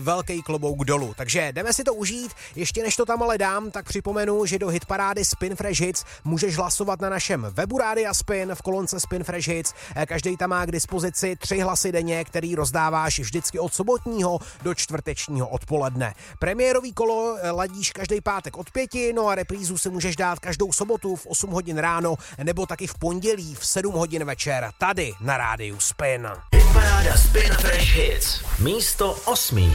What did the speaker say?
velký klobouk dolů. Takže jdeme si to užít. Ještě než to tam ale dám, tak připomenu, že do hitparády Spin Fresh Hits můžeš hlasovat na našem webu Rádia Spin v kolonce Spin Fresh Hits. Každý tam má k dispozici 3 hlasy denně, který rozdáváš vždycky od sobotního do čtvrtečního odpoledne. Premiérový kolo ladíš každý pátek od 5, no a reprízu si můžeš dát každou sobotu v 8 hodin ráno nebo taky v pondělí v 7 hodin večer tady na Rádiu Spin. Hitparáda Spin Fresh Hits. Místo 8.